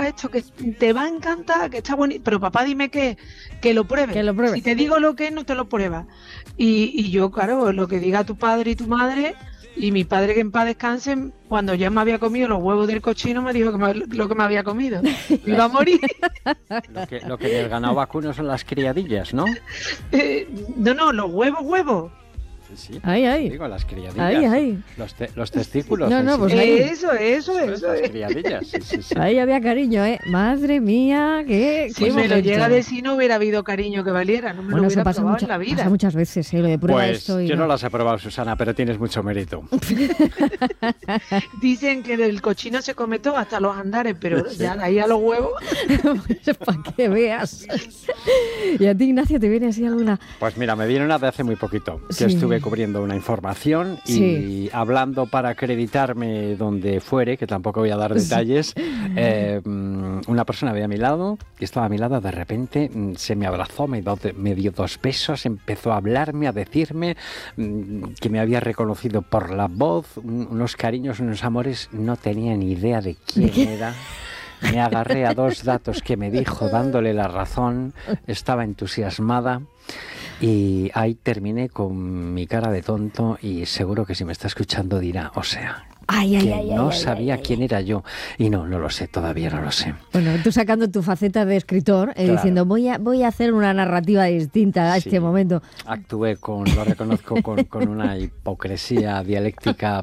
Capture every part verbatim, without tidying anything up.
prueba esto, que te va a encantar, que está bonito, pero papá dime que, que lo pruebes. Que lo pruebes. Si te digo lo que es, no te lo pruebas. Y, y yo, claro, lo que diga tu padre y tu madre, y mi padre, que en paz descanse, cuando ya me había comido los huevos del cochino, me dijo que me, lo que me había comido. Me iba a morir. Lo que, lo que en el ganado vacuno son las criadillas, ¿no? Eh, no, no, los huevos, huevos. Sí, Ay, ay. digo, las criadillas. Ay, ay. Los, te, los testículos. No, no, sí, pues sí. ahí. Eso, eso, Eso es, eso. las es. criadillas, sí, sí, sí. Ahí había cariño, ¿eh? Madre mía, qué, Si qué me lo momento. llega a decir, no hubiera habido cariño que valiera, no me Bueno, lo eso hubiera pasa, probado mucha- en la vida. pasa muchas veces, ¿eh? Lo de prueba Pues esto y yo no no. las he probado, Susana, pero tienes mucho mérito. Dicen que del cochino se come todo, hasta los andares, pero ya de ahí a los huevos. Pues para que veas. Y a ti, Ignacio, ¿te viene así alguna? Pues mira, me viene una de hace muy poquito, que Sí. estuve cubriendo una información y Sí. hablando para acreditarme donde fuere, que tampoco voy a dar detalles, eh, mm, una persona veía a mi lado, que estaba a mi lado, de repente mm, se me abrazó, me, do- me dio dos besos, empezó a hablarme, a decirme mm, que me había reconocido por la voz, un- unos cariños, unos amores, no tenía ni idea de quién era. Me agarré a dos datos que me dijo dándole la razón, estaba entusiasmada y ahí terminé con mi cara de tonto y seguro que si me está escuchando dirá, o sea, Ay, ay, que ay, no ay, ay, sabía ay, ay. quién era yo. Y no, no lo sé, todavía no lo sé. Bueno, tú sacando tu faceta de escritor, eh, Claro. diciendo, voy a, voy a hacer una narrativa distinta a Sí. este momento. Actué con, lo reconozco, con, con una hipocresía dialéctica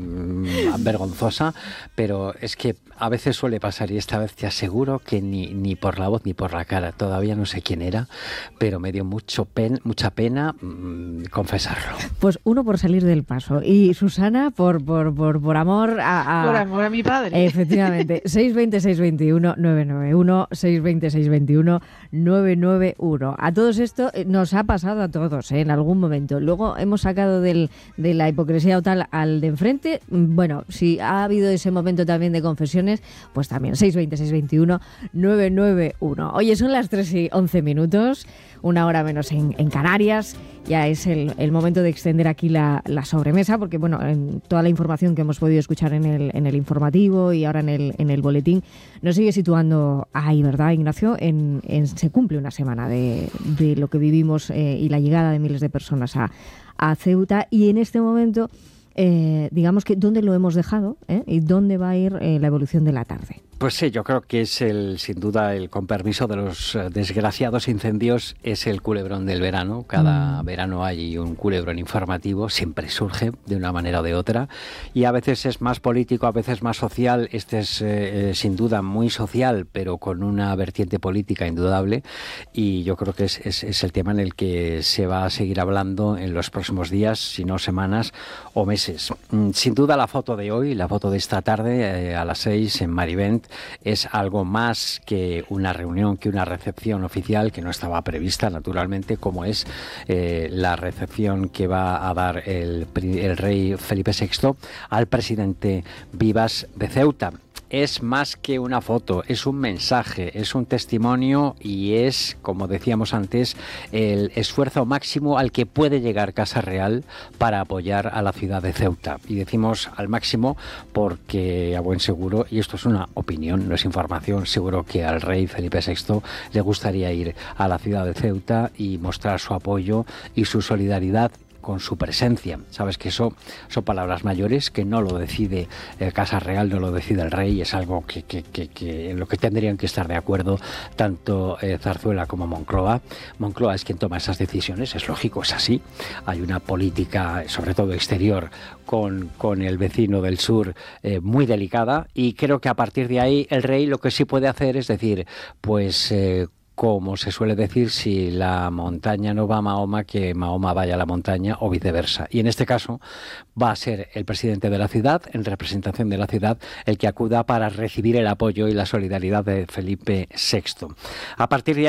mm, vergonzosa, pero es que a veces suele pasar y esta vez te aseguro que ni, ni por la voz ni por la cara, todavía no sé quién era, pero me dio mucho pen, mucha pena mm, confesarlo. Pues uno por salir del paso y Susana por, por, por, por amor a... a- Por amor a mi padre. Efectivamente, seis veinte, seis veintiuno, nueve nueve uno, seis veinte, seis veintiuno, nueve nueve uno. A todos esto eh, nos ha pasado a todos, ¿eh? En algún momento. Luego hemos sacado del, de la hipocresía total al de enfrente. Mm, Bueno, si ha habido ese momento también de confesiones, pues también seis veinte, seis veintiuno, nueve nueve uno. Oye, son las tres y once minutos, una hora menos en, en Canarias. Ya es el, el momento de extender aquí la, la sobremesa, porque bueno, en toda la información que hemos podido escuchar en el, en el informativo y ahora en el, en el boletín nos sigue situando ahí, ¿verdad, Ignacio? En, en- se cumple una semana de, de lo que vivimos eh, y la llegada de miles de personas a, a Ceuta, y en este momento, eh, digamos que dónde lo hemos dejado, ¿eh? Y dónde va a ir eh, la evolución de la tarde. Pues sí, yo creo que es el, sin duda, el con permiso de los eh, desgraciados incendios, es el culebrón del verano. Cada Mm. verano hay un culebrón informativo, siempre surge de una manera o de otra, y a veces es más político, a veces más social. Este es eh, eh, sin duda muy social, pero con una vertiente política indudable, y yo creo que es, es, es el tema en el que se va a seguir hablando en los próximos días, si no semanas o meses. Mm, Sin duda la foto de hoy, la foto de esta tarde eh, a las seis en Marivent, es algo más que una reunión, que una recepción oficial que no estaba prevista, naturalmente, como es eh, la recepción que va a dar el, pri- el rey Felipe sexto al presidente Vivas de Ceuta. Es más que una foto, es un mensaje, es un testimonio y es, como decíamos antes, el esfuerzo máximo al que puede llegar Casa Real para apoyar a la ciudad de Ceuta. Y decimos al máximo porque, a buen seguro, y esto es una opinión, no es información, seguro que al rey Felipe sexto le gustaría ir a la ciudad de Ceuta y mostrar su apoyo y su solidaridad con su presencia. Sabes que eso son palabras mayores, que no lo decide el Casa Real, no lo decide el rey, es algo que, que, que, que en lo que tendrían que estar de acuerdo tanto eh, Zarzuela como Moncloa. Moncloa es quien toma esas decisiones, es lógico, es así. Hay una política, sobre todo exterior, con, con el vecino del sur eh, muy delicada, y creo que a partir de ahí el rey lo que sí puede hacer es decir, pues eh, como se suele decir, si la montaña no va a Mahoma, que Mahoma vaya a la montaña, o viceversa. Y en este caso va a ser el presidente de la ciudad, en representación de la ciudad, el que acuda para recibir el apoyo y la solidaridad de Felipe sexto. A partir de ahí,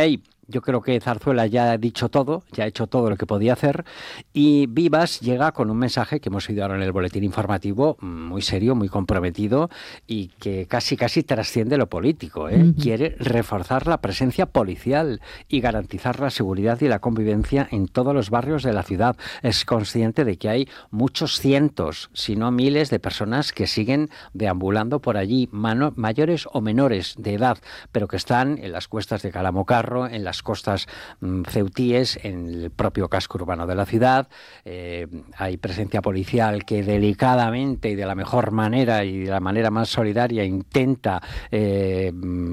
Yo creo que Zarzuela ya ha dicho todo, ya ha hecho todo lo que podía hacer, y Vivas llega con un mensaje que hemos oído ahora en el boletín informativo, muy serio, muy comprometido, y que casi casi trasciende lo político, ¿eh? Uh-huh. Quiere reforzar la presencia policial y garantizar la seguridad y la convivencia en todos los barrios de la ciudad. Es consciente de que hay muchos cientos, si no miles, de personas que siguen deambulando por allí, mano, mayores o menores de edad, pero que están en las cuestas de Calamocarro, en las costas mm, ceutíes, en el propio casco urbano de la ciudad. Eh, hay presencia policial que delicadamente y de la mejor manera y de la manera más solidaria intenta, eh,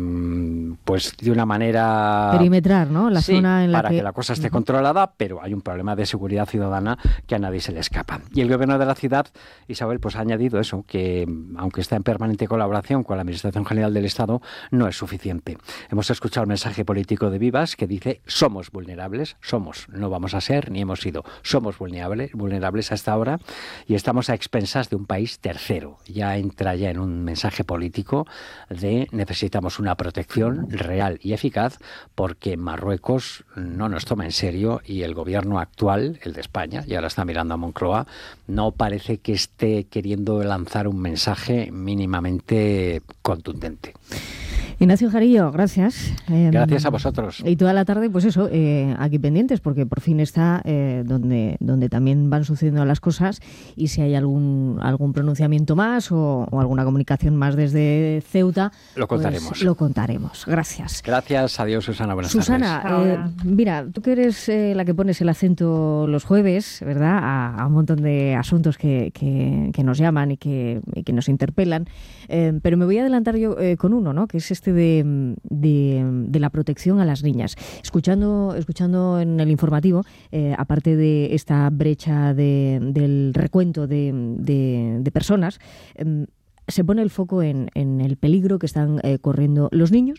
pues de una manera... perimetrar, ¿no? La sí, zona en la para que... que la cosa esté uh-huh. controlada, pero hay un problema de seguridad ciudadana que a nadie se le escapa. Y el gobierno de la ciudad, Isabel, pues ha añadido eso, que aunque está en permanente colaboración con la Administración General del Estado, no es suficiente. Hemos escuchado el mensaje político de Vivas que dice: somos vulnerables, somos, no vamos a ser ni hemos sido, somos vulnerables, vulnerables hasta ahora, y estamos a expensas de un país tercero. Ya entra ya en un mensaje político de necesitamos una protección real y eficaz porque Marruecos no nos toma en serio y el gobierno actual, el de España, y ahora está mirando a Moncloa, no parece que esté queriendo lanzar un mensaje mínimamente contundente. Ignacio Jarillo, gracias. Eh, gracias a vosotros. Y toda la tarde, pues eso, eh, aquí pendientes, porque por fin está eh, donde, donde también van sucediendo las cosas, y si hay algún algún pronunciamiento más o, o alguna comunicación más desde Ceuta, lo contaremos. Pues lo contaremos. Gracias. Gracias. Adiós, Susana. Buenas Susana, tardes. Susana, eh, mira, tú que eres eh, la que pones el acento los jueves, ¿verdad?, a, a un montón de asuntos que, que, que nos llaman y que, y que nos interpelan, eh, pero me voy a adelantar yo eh, con uno, ¿no?, que es este De, de, de la protección a las niñas. Escuchando, escuchando en el informativo, eh, aparte de esta brecha de, del recuento de, de, de personas, eh, se pone el foco en, en el peligro que están eh, corriendo los niños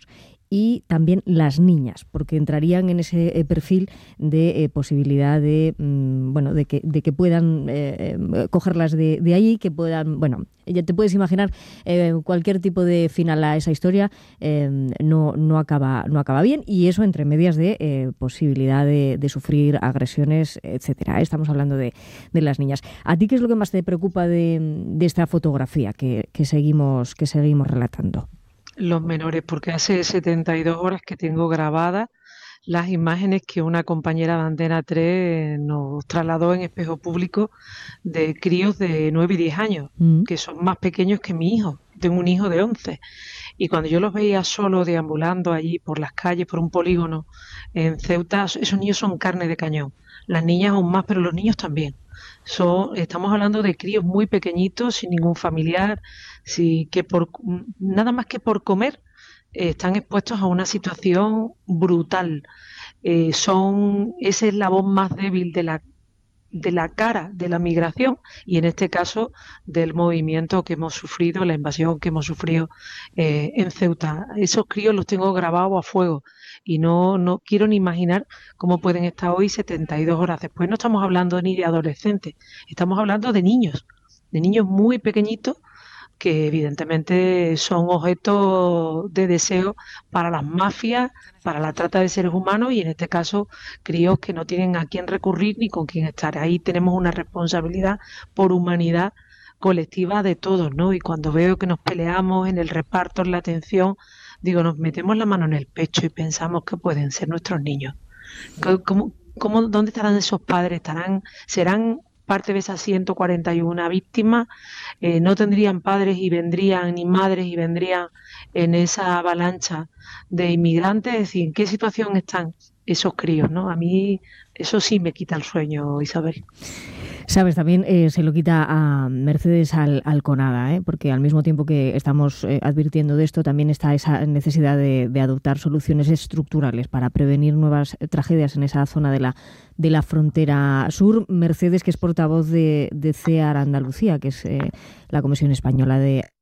y también las niñas, porque entrarían en ese eh, perfil de eh, posibilidad de mmm, bueno de que de que puedan eh, eh, cogerlas de, de allí, que puedan, bueno, ya te puedes imaginar eh, cualquier tipo de final a esa historia eh, no no acaba no acaba bien, y eso entre medias de eh, posibilidad de, de sufrir agresiones, etcétera. Estamos hablando de, de las niñas. ¿A ti qué es lo que más te preocupa de, de esta fotografía que, que seguimos que seguimos relatando? Los menores, porque hace setenta y dos horas que tengo grabadas las imágenes que una compañera de Antena tres nos trasladó en espejo público de críos de nueve y diez años, mm. que son más pequeños que mi hijo. Tengo un hijo de once. Y cuando yo los veía solo deambulando allí por las calles, por un polígono en Ceuta, esos niños son carne de cañón. Las niñas aún más, pero los niños también. Son, estamos hablando de críos muy pequeñitos, sin ningún familiar, sí, que por nada más que por comer eh, están expuestos a una situación brutal. Eh, son ese eslabón más débil de la de la cara de la migración, y en este caso del movimiento que hemos sufrido, la invasión que hemos sufrido eh, en Ceuta. Esos críos los tengo grabados a fuego y no, no quiero ni imaginar cómo pueden estar hoy setenta y dos horas después. No estamos hablando ni de adolescentes, estamos hablando de niños, de niños muy pequeñitos que evidentemente son objetos de deseo para las mafias, para la trata de seres humanos, y en este caso críos que no tienen a quién recurrir ni con quién estar. Ahí tenemos una responsabilidad por humanidad colectiva de todos, ¿no? Y cuando veo que nos peleamos en el reparto, en la atención, digo, nos metemos la mano en el pecho y pensamos que pueden ser nuestros niños. ¿Cómo, cómo, ¿Dónde estarán esos padres? ¿Estarán, serán parte de esas ciento cuarenta y una víctimas? Eh, no tendrían padres y vendrían, ni madres y vendrían en esa avalancha de inmigrantes. Es decir, ¿en qué situación están esos críos, ¿no? A mí eso sí me quita el sueño, Isabel. Sabes, también eh, se lo quita a Mercedes al, Alconada, ¿eh? Porque al mismo tiempo que estamos eh, advirtiendo de esto, también está esa necesidad de, de adoptar soluciones estructurales para prevenir nuevas tragedias en esa zona de la, de la frontera sur. Mercedes, que es portavoz de, de C E A R Andalucía, que es eh, la Comisión Española de